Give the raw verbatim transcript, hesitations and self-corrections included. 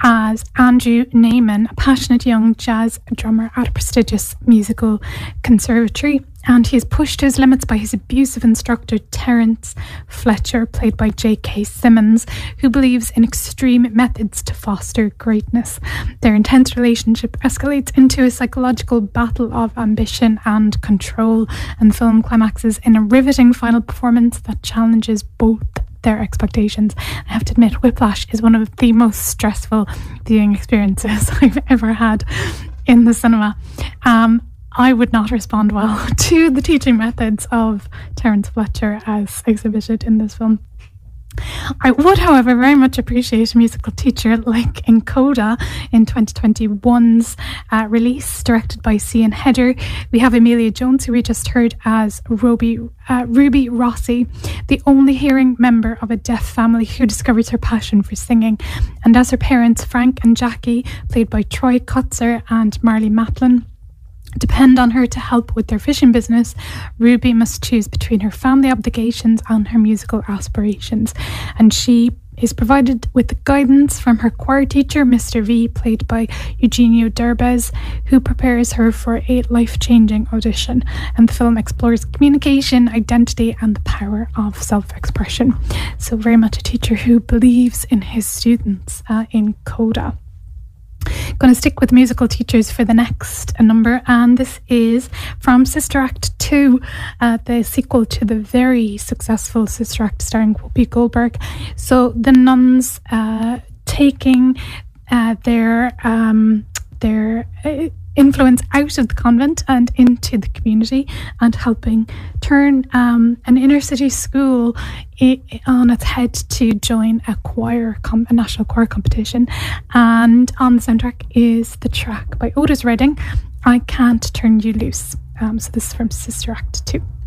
as Andrew Naiman, a passionate young jazz drummer at a prestigious musical conservatory. And he is pushed to his limits by his abusive instructor, Terence Fletcher, played by J K Simmons, who believes in extreme methods to foster greatness. Their intense relationship escalates into a psychological battle of ambition and control, and the film climaxes in a riveting final performance that challenges both their expectations. I have to admit, Whiplash is one of the most stressful viewing experiences I've ever had in the cinema. Um, I would not respond well to the teaching methods of Terence Fletcher as exhibited in this film. I would, however, very much appreciate a musical teacher like in Coda in twenty twenty-one's uh, release, directed by Cian Heder. We have Emilia Jones, who we just heard as Ruby, uh, Ruby Rossi, the only hearing member of a deaf family who discovers her passion for singing. And as her parents, Frank and Jackie, played by Troy Kotzer and Marley Matlin, depend on her to help with their fishing business, Ruby must choose between her family obligations and her musical aspirations. And she is provided with guidance from her choir teacher, Mister V, played by Eugenio Derbez, who prepares her for a life-changing audition. And the film explores communication, identity, and the power of self-expression. So very much a teacher who believes in his students uh, in Coda. Going to stick with musical teachers for the next number, and this is from Sister Act two, uh, the sequel to the very successful Sister Act starring Whoopi Goldberg. So the nuns uh, taking uh, their um, their uh, influence out of the convent and into the community, and helping turn um, an inner city school I- on its head to join a choir, com- a national choir competition. And on the soundtrack is the track by Otis Redding, I Can't Turn You Loose. Um, so this is from Sister Act two.